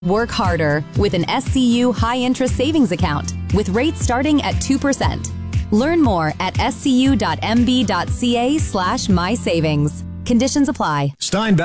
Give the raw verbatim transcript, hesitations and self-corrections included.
Work harder with an S C U high-interest savings account with rates starting at two percent. Learn more at scu.mb.ca slash my savings. Conditions apply. Steinbeck